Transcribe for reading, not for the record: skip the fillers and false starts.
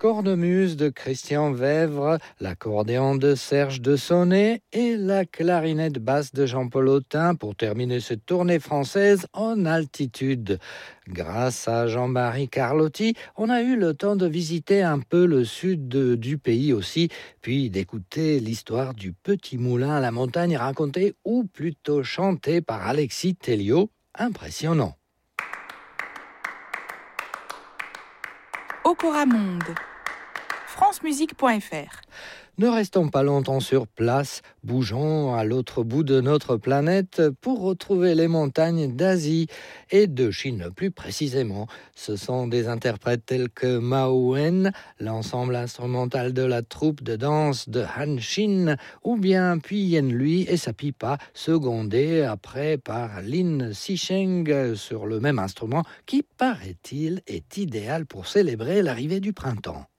cornemuse de Christian Vèvre, l'accordéon de Serge de Sonnet et la clarinette basse de Jean-Paul Autin pour terminer cette tournée française en altitude. Grâce à Jean-Marie Carlotti, on a eu le temps de visiter un peu le sud du pays aussi, puis d'écouter l'histoire du petit moulin à la montagne racontée ou plutôt chantée par Alexis Telliot. Impressionnant. Okoramonde, francemusique.fr. Ne restons pas longtemps sur place, bougeons à l'autre bout de notre planète pour retrouver les montagnes d'Asie et de Chine plus précisément. Ce sont des interprètes tels que Mao Wen, l'ensemble instrumental de la troupe de danse de Han Xin, ou bien Pui Yen Lui et sa pipa, secondée après par Lin Xisheng sur le même instrument qui, paraît-il, est idéal pour célébrer l'arrivée du printemps.